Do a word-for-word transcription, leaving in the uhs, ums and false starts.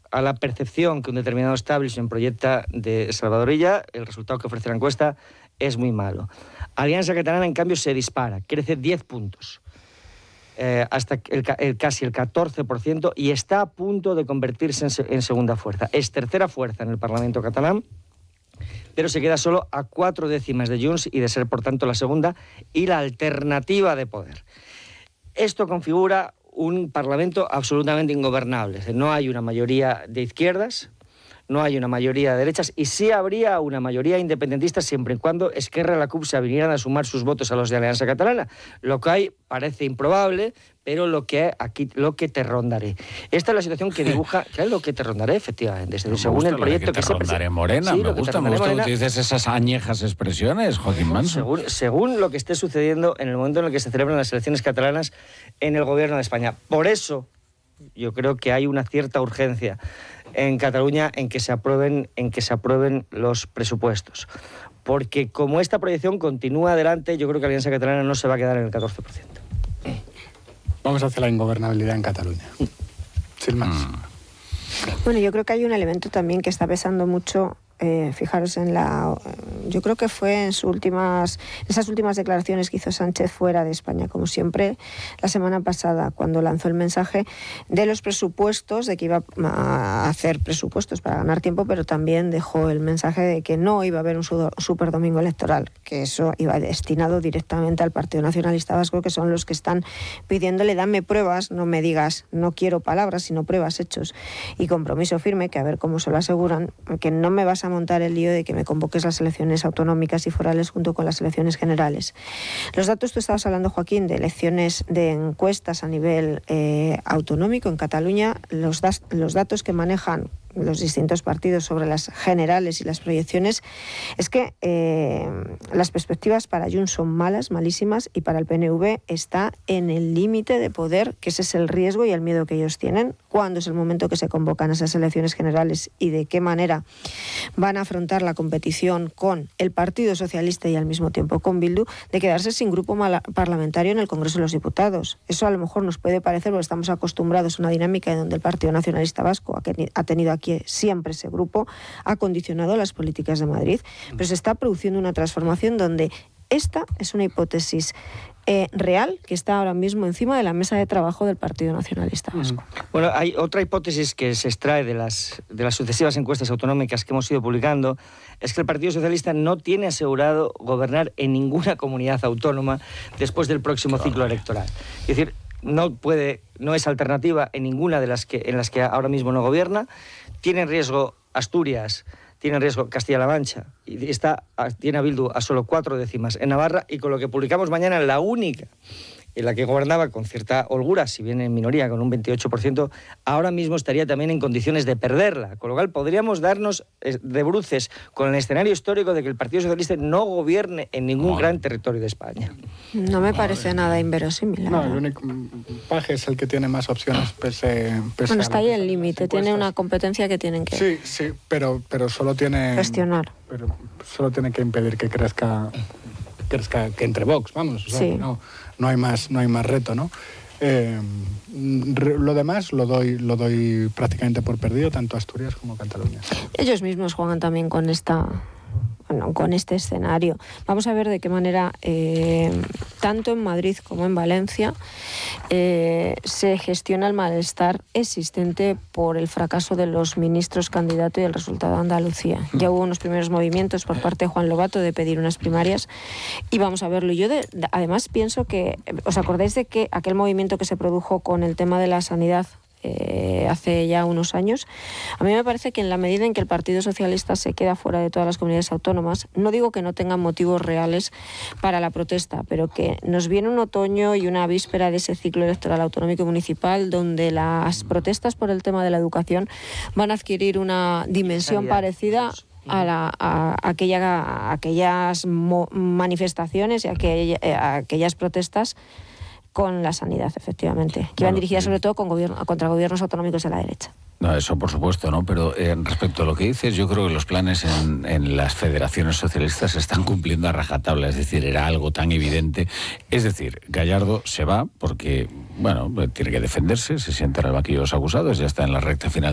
a la percepción que un determinado establishment proyecta de Salvador Illa, el resultado que ofrece la encuesta es muy malo. Alianza Catalana, en cambio, se dispara, crece diez puntos, eh, hasta el, el, casi el catorce por ciento, y está a punto de convertirse en, en segunda fuerza. Es tercera fuerza en el Parlamento catalán, pero se queda solo a cuatro décimas de Junts y de ser, por tanto, la segunda y la alternativa de poder. Esto configura un Parlamento absolutamente ingobernable. No hay una mayoría de izquierdas, no hay una mayoría de derechas, y sí habría una mayoría independentista siempre y cuando Esquerra y la C U P se vinieran a sumar sus votos a los de Alianza Catalana. Lo que hay parece improbable, pero lo que aquí lo que te rondaré. Esta es la situación que dibuja, que es lo que te rondaré, efectivamente, desde, según el proyecto que, que te rondaré se Morena, sí, me gusta, me gusta que utilices esas añejas expresiones, Joaquín Manso. Según, según lo que esté sucediendo en el momento en el que se celebran las elecciones catalanas en el gobierno de España. Por eso yo creo que hay una cierta urgencia en Cataluña en que se aprueben, en que se aprueben los presupuestos. Porque como esta proyección continúa adelante, yo creo que Alianza Catalana no se va a quedar en el catorce por ciento. Vamos hacia la ingobernabilidad en Cataluña. Sin más. Mm. Bueno, yo creo que hay un elemento también que está pesando mucho. Eh, fijaros en la... Yo creo que fue en sus últimas, esas últimas declaraciones que hizo Sánchez fuera de España, como siempre, la semana pasada, cuando lanzó el mensaje de los presupuestos, de que iba a hacer presupuestos para ganar tiempo, pero también dejó el mensaje de que no iba a haber un super domingo electoral, que eso iba destinado directamente al Partido Nacionalista Vasco, que son los que están pidiéndole, dame pruebas, no me digas, no quiero palabras, sino pruebas, hechos y compromiso firme, que a ver cómo se lo aseguran, que no me vas a a montar el lío de que me convoques las elecciones autonómicas y forales junto con las elecciones generales. Los datos, tú estabas hablando, Joaquín, de elecciones, de encuestas a nivel eh, autonómico en Cataluña, los, das, los datos que manejan los distintos partidos sobre las generales y las proyecciones, es que eh, las perspectivas para Junts son malas, malísimas, y para el P N V está en el límite de poder, que ese es el riesgo y el miedo que ellos tienen. ¿Cuándo es el momento que se convocan esas elecciones generales y de qué manera van a afrontar la competición con el Partido Socialista y al mismo tiempo con Bildu, de quedarse sin grupo parlamentario en el Congreso de los Diputados? Eso a lo mejor nos puede parecer, porque estamos acostumbrados a una dinámica en donde el Partido Nacionalista Vasco ha tenido aquí que siempre ese grupo ha condicionado las políticas de Madrid, pero se está produciendo una transformación donde esta es una hipótesis eh, real que está ahora mismo encima de la mesa de trabajo del Partido Nacionalista Vasco. Bueno, hay otra hipótesis que se extrae de las, de las sucesivas encuestas autonómicas que hemos ido publicando, es que el Partido Socialista no tiene asegurado gobernar en ninguna comunidad autónoma después del próximo ciclo electoral. Es decir, no puede, no es alternativa en ninguna de las que, en las que ahora mismo no gobierna. Tiene en riesgo Asturias, tiene en riesgo Castilla-La Mancha, y está, tiene a Bildu a solo cuatro décimas en Navarra, y con lo que publicamos mañana, la única en la que gobernaba con cierta holgura, si bien en minoría, con un veintiocho por ciento, ahora mismo estaría también en condiciones de perderla. Con lo cual podríamos darnos de bruces con el escenario histórico de que el Partido Socialista no gobierne en ningún no. gran territorio de España. No me parece no, nada inverosímil. No, el único Paje es el que tiene más opciones, pese, pese bueno, está ahí el límite, tiene una competencia que tienen que... Sí, sí, pero, pero solo tiene... gestionar. Pero solo tiene que impedir que crezca... crezca que entre Vox, vamos, o sea, sí. no, no hay más, no hay más reto, ¿no? Eh, lo demás lo doy, lo doy prácticamente por perdido, tanto Asturias como Cataluña. Ellos mismos juegan también con esta, bueno, con este escenario. Vamos a ver de qué manera, eh, tanto en Madrid como en Valencia, eh, se gestiona el malestar existente por el fracaso de los ministros candidatos y el resultado de Andalucía. Ya hubo unos primeros movimientos por parte de Juan Lobato de pedir unas primarias y vamos a verlo. Yo de, de, además pienso que, ¿os acordáis de que aquel movimiento que se produjo con el tema de la sanidad Eh, hace ya unos años? A mí me parece que en la medida en que el Partido Socialista se queda fuera de todas las comunidades autónomas, no digo que no tengan motivos reales para la protesta, pero que nos viene un otoño y una víspera de ese ciclo electoral autonómico y municipal donde las protestas por el tema de la educación van a adquirir una dimensión parecida a, la, a, aquella, a aquellas mo- manifestaciones y a, aquella, a aquellas protestas con la sanidad, efectivamente, que iban bueno, dirigidas sobre todo con gobierno, contra gobiernos autonómicos de la derecha. No, eso por supuesto, ¿no? Pero eh, respecto a lo que dices, yo creo que los planes en, en las federaciones socialistas se están cumpliendo a rajatabla, es decir, era algo tan evidente. Es decir, Gallardo se va porque, bueno, tiene que defenderse, se sienta en el banquillo de los acusados, ya está en la recta final